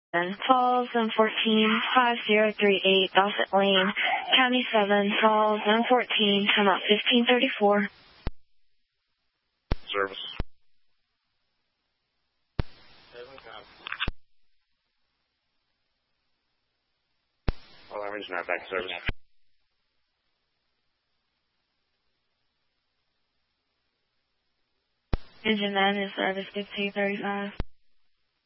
Call zone 14, 5038 Dawson Lane, County 7, call zone 14, come out 1534. Service. Alarm engine not back in service. Engine 9 is service 1535.